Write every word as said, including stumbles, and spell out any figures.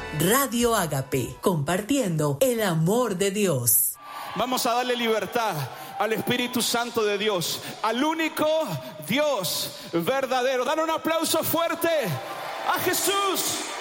Radio Ágape, compartiendo el amor de Dios. Vamos a darle libertad al Espíritu Santo de Dios, al único Dios verdadero. Dan un aplauso fuerte a Jesús.